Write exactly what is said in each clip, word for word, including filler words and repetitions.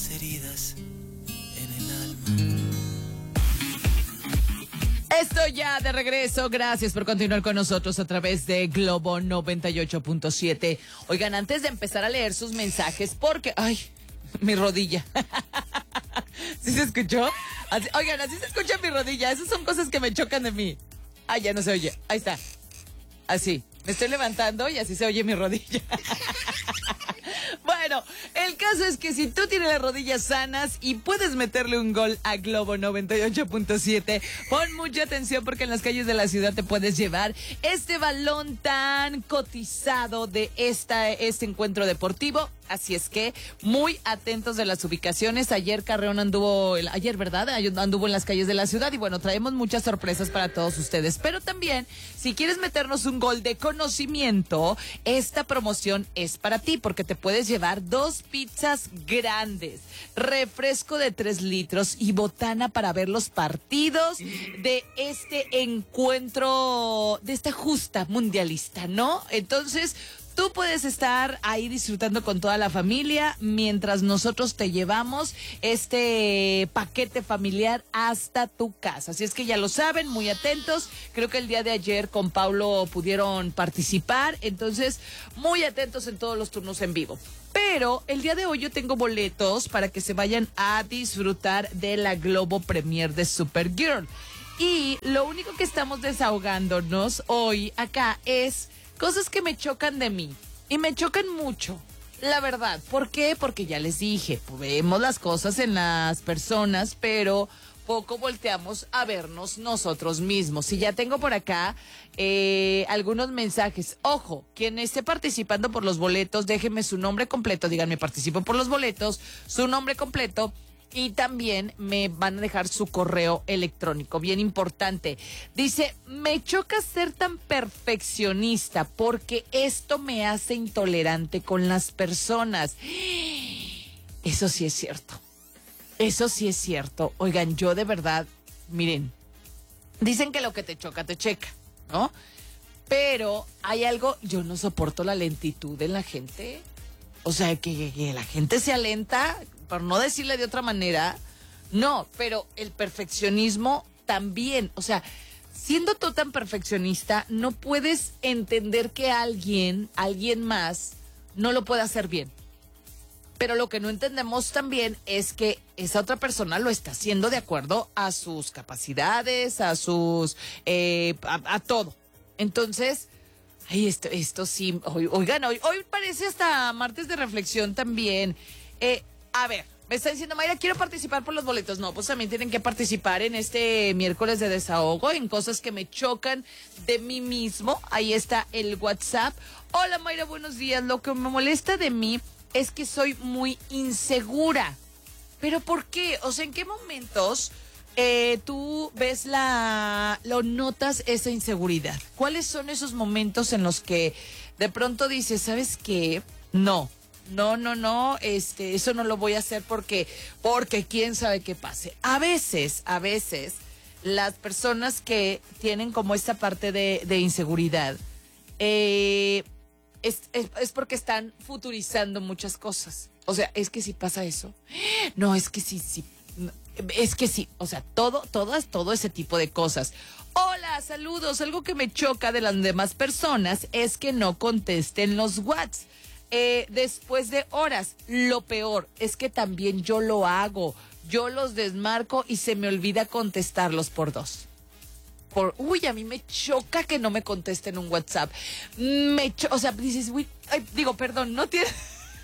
las heridas en el alma. Estoy ya de regreso. Gracias por continuar con nosotros a través de Globo noventa y ocho punto siete. Oigan, antes de empezar a leer sus mensajes, porque... ¡Ay! Mi rodilla. ¿Sí se escuchó? Así, oigan, así se escucha mi rodilla. Esas son cosas que me chocan de mí. Ah, ya no se oye. Ahí está. Así. Me estoy levantando y así se oye mi rodilla. Bueno, el caso es que si tú tienes las rodillas sanas y puedes meterle un gol a Globo noventa y ocho punto siete, pon mucha atención porque en las calles de la ciudad te puedes llevar este balón tan cotizado de esta, este encuentro deportivo. Así es que muy atentos de las ubicaciones. Ayer Carreón anduvo, ayer, ¿verdad? Anduvo en las calles de la ciudad y bueno, traemos muchas sorpresas para todos ustedes. Pero también, si quieres meternos un gol de conocimiento, esta promoción es para ti porque te puedes llevar dos pizzas grandes, refresco de tres litros y botana para ver los partidos de este encuentro, de esta justa mundialista, ¿no? Entonces, tú puedes estar ahí disfrutando con toda la familia mientras nosotros te llevamos este paquete familiar hasta tu casa. Así es que ya lo saben, muy atentos. Creo que el día de ayer con Paulo pudieron participar, entonces muy atentos en todos los turnos en vivo. Pero el día de hoy yo tengo boletos para que se vayan a disfrutar de la Globo Premier de Supergirl. Y lo único que estamos desahogándonos hoy acá es cosas que me chocan de mí. Y me chocan mucho, la verdad. ¿Por qué? Porque ya les dije, vemos las cosas en las personas, pero poco volteamos a vernos nosotros mismos. Y ya tengo por acá eh, algunos mensajes. Ojo, quien esté participando por los boletos, déjenme su nombre completo. Díganme, participo por los boletos, su nombre completo. Y también me van a dejar su correo electrónico, bien importante. Dice, me choca ser tan perfeccionista porque esto me hace intolerante con las personas. Eso sí es cierto. Eso sí es cierto. Oigan, yo de verdad, miren, dicen que lo que te choca, te checa, ¿no? Pero hay algo, yo no soporto la lentitud en la gente. O sea, que, que la gente se alenta, por no decirle de otra manera, no, pero el perfeccionismo también, o sea, siendo tú tan perfeccionista, no puedes entender que alguien, alguien más, no lo puede hacer bien. Pero lo que no entendemos también es que esa otra persona lo está haciendo de acuerdo a sus capacidades, a sus, eh, a, a todo. Entonces, ay, esto, esto sí, oigan, hoy, hoy parece hasta martes de reflexión también. Eh, a ver, me está diciendo Mayra, quiero participar por los boletos. No, pues también tienen que participar en este miércoles de desahogo, en cosas que me chocan de mí mismo. Ahí está el WhatsApp. Hola Mayra, buenos días. Lo que me molesta de mí es que soy muy insegura. ¿Pero por qué? O sea, ¿en qué momentos eh, tú ves la, lo notas esa inseguridad? ¿Cuáles son esos momentos en los que de pronto dices, ¿sabes qué? No. No, no, no, este, eso no lo voy a hacer porque, porque quién sabe qué pase. A veces, a veces, las personas que tienen como esta parte de, de inseguridad, eh, es, es, es porque están futurizando muchas cosas. O sea, es que si pasa eso, no, es que sí, sí, no, es que sí, o sea, todo, todas, todo ese tipo de cosas. Hola, saludos, algo que me choca de las demás personas es que no contesten los WhatsApp. Eh, después de horas, lo peor es que también yo lo hago, yo los desmarco y se me olvida contestarlos por dos. Por, uy, a mí me choca que no me contesten un WhatsApp. Me cho o sea, dices, uy, ay, digo, perdón, no tienes.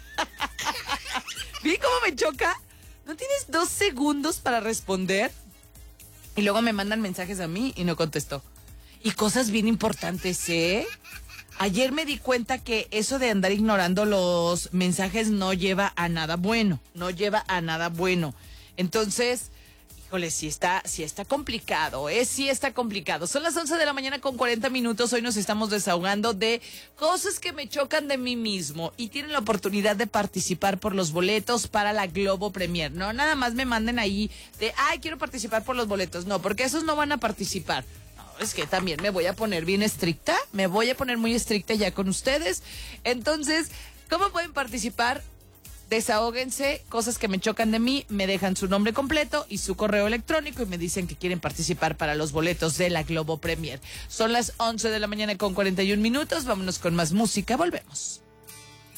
¿Vi cómo me choca? ¿No tienes dos segundos para responder? Y luego me mandan mensajes a mí y no contesto. Y cosas bien importantes, ¿eh? Ayer me di cuenta que eso de andar ignorando los mensajes no lleva a nada bueno, no lleva a nada bueno. Entonces, híjole, sí está, sí está complicado, ¿eh? Sí está complicado. Son las once de la mañana con cuarenta minutos. Hoy nos estamos desahogando de cosas que me chocan de mí mismo. Y tienen la oportunidad de participar por los boletos para la Globo Premier. No, nada más me manden ahí de, ay, quiero participar por los boletos. No, porque esos no van a participar. Es que también me voy a poner bien estricta, me voy a poner muy estricta ya con ustedes. Entonces, ¿cómo pueden participar? Desahóguense, cosas que me chocan de mí, me dejan su nombre completo y su correo electrónico y me dicen que quieren participar para los boletos de la Globo Premier. Son las once de la mañana con cuarenta y un minutos, vámonos con más música, volvemos.